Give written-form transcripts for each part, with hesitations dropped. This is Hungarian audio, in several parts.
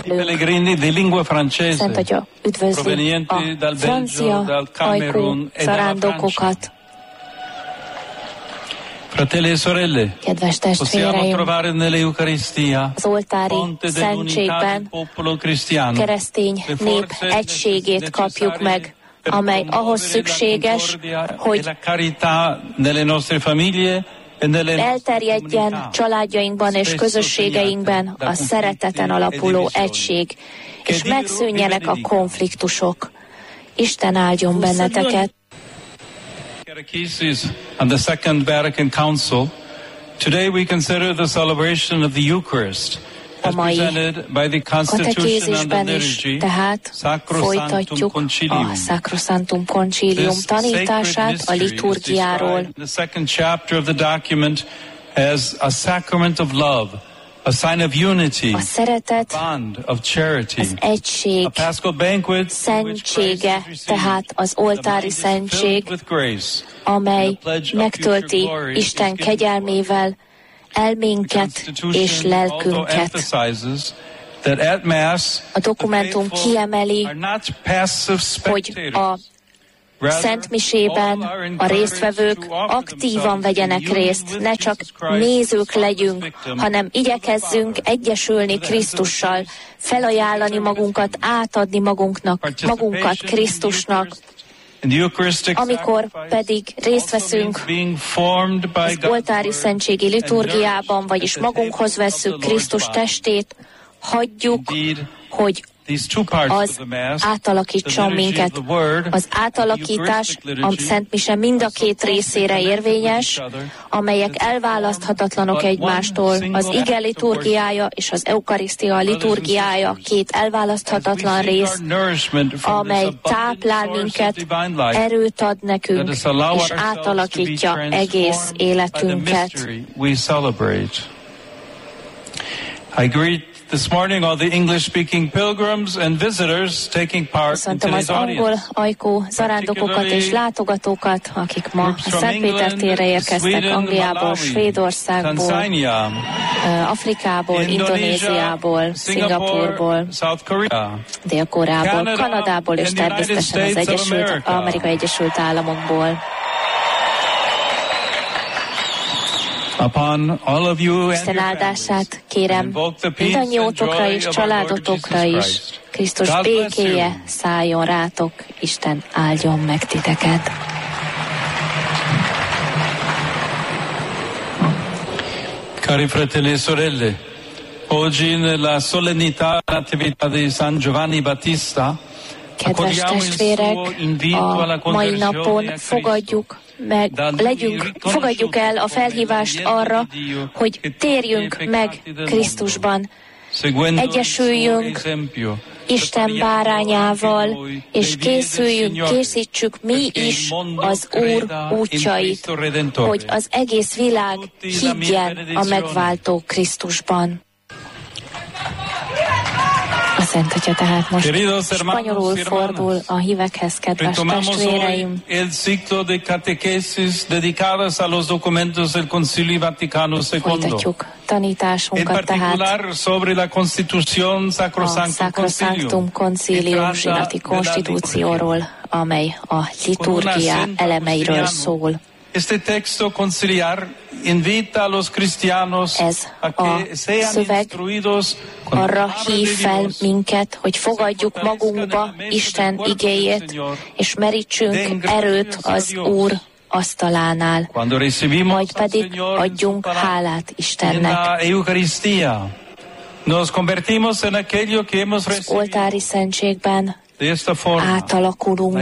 szereplők. Szent Atya üdvözli a francia ajkú zarándokokat. Kedves testvéreim, az oltári szentségben keresztény nép egységét kapjuk meg, amely ahhoz szükséges, hogy elterjedjen családjainkban és közösségeinkben a szereteten alapuló egység, és megszűnjenek a konfliktusok. Isten áldjon benneteket! And the Second Vatican Council. Today we consider the celebration of the Eucharist. A mai katekézisben is tehát folytatjuk a Sacrosanctum Concilium tanítását a liturgiáról. The second chapter of the document as a sacrament of love, a sign of unity, a szeretet, a bond of charity, az egység szentsége, tehát az oltári szentség, amely megtölti Isten kegyelmével elménket és lelkünket. A dokumentum kiemeli, hogy a Szentmisében a résztvevők aktívan vegyenek részt, ne csak nézők legyünk, hanem igyekezzünk egyesülni Krisztussal, felajánlani magunkat, átadni magunkat Krisztusnak. Amikor pedig részt veszünk az oltári szentségi liturgiában, vagyis magunkhoz vesszük Krisztus testét, hagyjuk, hogy az átalakítson minket. Az átalakítás a Szent Mise mind a két részére érvényes, amelyek elválaszthatatlanok egymástól. Az ige liturgiája és az eukarisztia liturgiája két elválaszthatatlan rész, amely táplál minket, erőt ad nekünk, és átalakítja egész életünket. This morning, all the English-speaking pilgrims and visitors taking part in today's audience. Az angol ajkú zarándokokat és látogatókat, akik ma a Szentpéter térre érkeztek Angliából, Svédországból, Afrikából, Indonéziából, Szingapúrból, Dél-Koreából, Kanadából és természetesen az Amerikai Egyesült Államokból. Isten áldását kérem mindannyiótokra és családotokra is. Krisztus békéje szálljon rátok, Isten áldjon meg titeket. Cari fratelli e sorelle, oggi nella solennità dell'attività di San Giovanni Battista, kedves testvérek, a mai napon fogadjuk el a felhívást arra, hogy térjünk meg Krisztusban, egyesüljünk Isten bárányával, és készítsük mi is az Úr útjait, hogy az egész világ higgyen a megváltó Krisztusban. A Szent Atya tehát most spanyolul fordul a hívekhez, kedves testvéreim. Folytatjuk tanításunkat tehát a Sacrosanctum Concilium zsinati konstitúcióról, amely a liturgia elemeiről szól. Ez a szöveg arra hív fel minket, hogy fogadjuk magunkba Isten igéjét, és merítsünk erőt az Úr asztalánál, majd pedig adjunk hálát Istennek. Az oltári szentségben átalakulunk.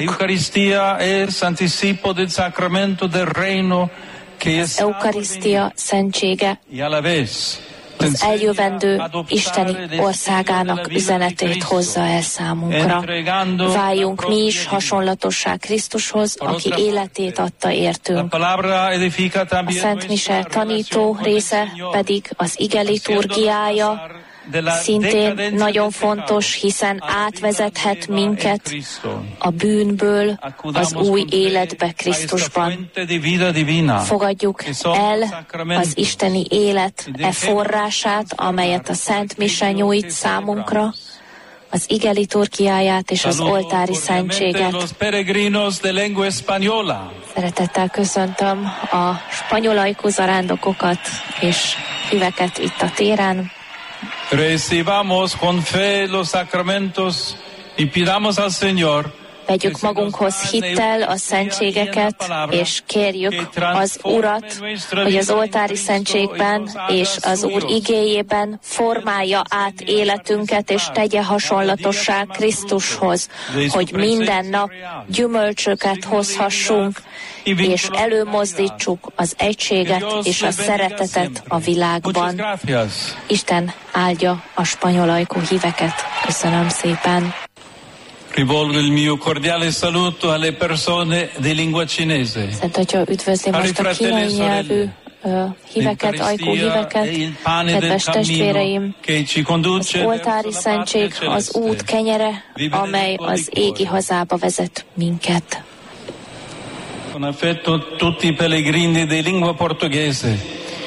Az eukarisztia szentsége az eljövendő Isteni országának üzenetét hozza el számunkra. Váljunk mi is hasonlatossá Krisztushoz, aki életét adta értünk. A Szent Mise tanító része pedig az ige liturgiája, szintén nagyon fontos, hiszen átvezethet minket a bűnből az új életbe Krisztusban. Fogadjuk el az isteni élet forrását, amelyet a Szent Mise nyújt számunkra, az ige liturgiáját és az oltári szentséget. Szeretettel köszöntöm a spanyolajkú zarándokokat és híveket itt a téren. Recibamos con fe los sacramentos y pidamos al Señor. Vegyük magunkhoz hittel a szentségeket, és kérjük az Urat, hogy az oltári szentségben és az Úr igéjében formálja át életünket, és tegye hasonlatossá Krisztushoz, hogy minden nap gyümölcsöket hozhassunk, és előmozdítsuk az egységet és a szeretetet a világban. Isten áldja a spanyolajkú híveket. Köszönöm szépen. Rivolgo il mio cordiale saluto alle persone di lingua cinese. Szent Atya üdvözli most a kínai nyelvű híveket, ajkú híveket, kedves testvéreim, az oltári szentség az út kenyere, amely az égi hazába vezet minket. Con affetto tutti i pellegrini di lingua portoghese.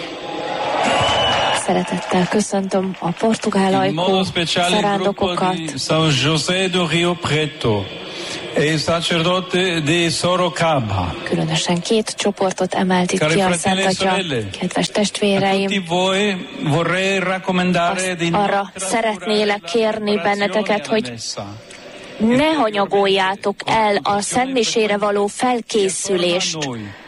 Szeretettel köszöntöm a portugál ajkú zarándokokat. São José do Rio Preto e sacerdote de Sorocaba. Különösen két csoportot emelt itt ki a Szent Atya. Kedves testvéreim, arra szeretnélek kérni benneteket, hogy ne hanyagoljátok el a szentmisére való felkészülést.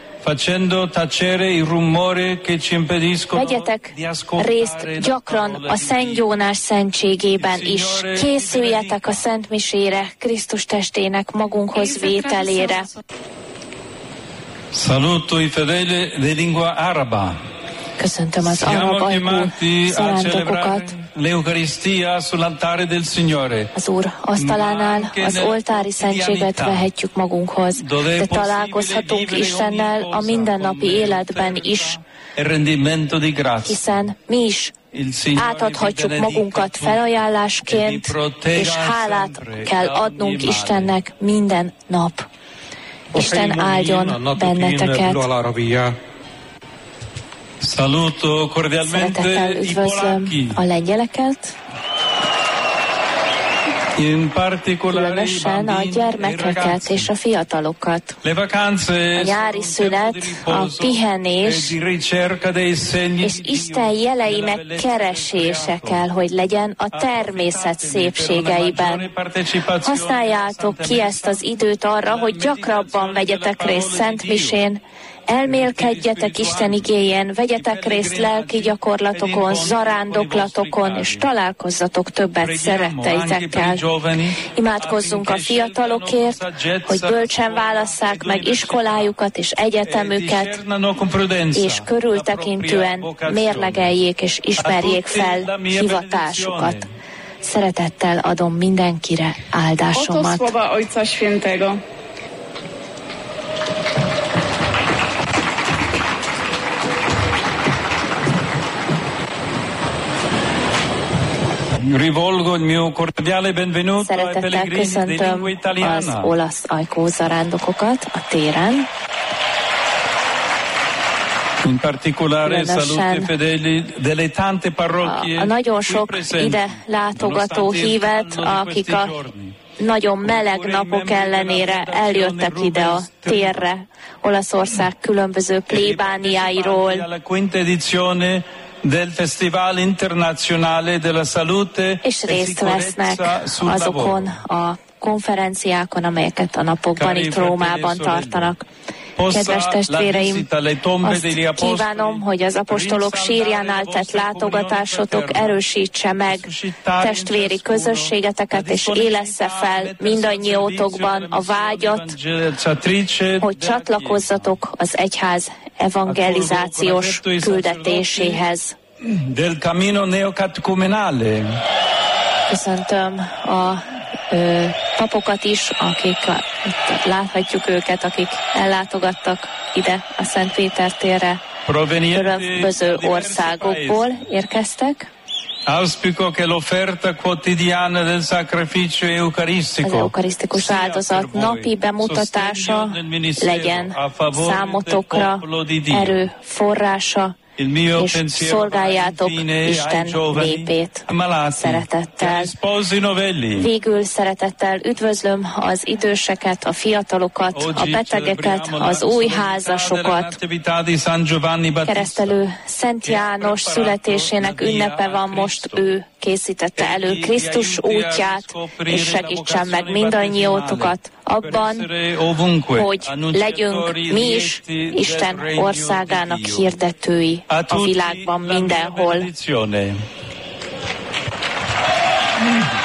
Vegyetek részt gyakran a szentgyónás szentségében is. Készüljetek a szentmisére, Krisztus testének magunkhoz vételére. Saluto i fedeli di lingua araba. Köszöntöm az arab ajkú zarándokokat. L'Eucaristia sull'altare del Signore. Az Úr asztalánál az oltári szentséget vehetjük magunkhoz, de találkozhatunk Istennel a mindennapi életben is, hiszen mi is átadhatjuk magunkat felajánlásként, és hálát kell adnunk Istennek minden nap. Isten áldjon benneteket. Saluto cordialmente Szeretettel üdvözlöm a lengyeleket, különösen a gyermekeket és a fiatalokat. A nyári szünet, a pihenés és Isten jeleinek keresése kell, hogy legyen a természet szépségeiben. Használjátok ki ezt az időt arra, hogy gyakrabban vegyetek részt szentmisén, elmélkedjetek Isten igéjén, vegyetek részt lelki gyakorlatokon, zarándoklatokon, és találkozzatok többet szeretteitekkel. Imádkozzunk a fiatalokért, hogy bölcsen válasszák meg iskolájukat és egyetemüket, és körültekintően mérlegeljék és ismerjék fel hivatásukat. Szeretettel adom mindenkire áldásomat. Rivolgo il mio cordiale benvenuto ai pellegrini di lingua italiana. Az olasz ajkú zarándokokat a téren. In particolare saluto i fedeli delle tante parrocchie. A nagyon sok ide látogató hívet, akik a nagyon meleg napok ellenére eljöttek ide a térre, Olaszország különböző plébániáiról. Del Festival Internazionale della Salute és részt vesznek azokon a konferenciákon, amelyeket a napokban itt Rómában tartanak. Kedves testvéreim, azt kívánom, hogy az apostolok sírjánál tett látogatásotok erősítse meg testvéri közösségeteket, és élessze fel mindannyiótokban a vágyat, hogy csatlakozzatok az egyház evangelizációs küldetéséhez. Köszöntöm a papokat is, akik itt láthatjuk őket, akik ellátogattak ide a Szent Péter térre. Különböző országokból érkeztek. Auspico che l'offerta quotidiana del sacrificio eucaristico, az eukarisztikus áldozat napi bemutatása legyen számotokra erő forrása, és szolgáljátok Isten népét szeretettel. Végül szeretettel üdvözlöm az időseket, a fiatalokat, a betegeket, az új házasokat. Keresztelő Szent János születésének ünnepe van most, ő készítette elő Krisztus útját, és segítsen meg mindannyiótokat abban, hogy legyünk mi is Isten országának hirdetői a világban mindenhol.